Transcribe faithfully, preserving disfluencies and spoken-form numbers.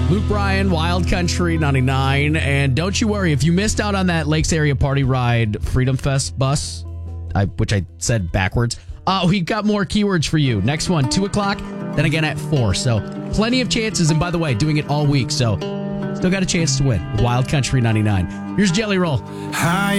Luke Bryan, Wild Country ninety-nine. And don't you worry, if you missed out on that Lakes Area Party Ride Freedom Fest bus, I, which I said backwards, uh, we've got more keywords for you. Next one, two o'clock, then again at four. So plenty of chances. And by the way, doing it all week. So still got a chance to win. Wild Country ninety-nine. Here's Jelly Roll. Hi.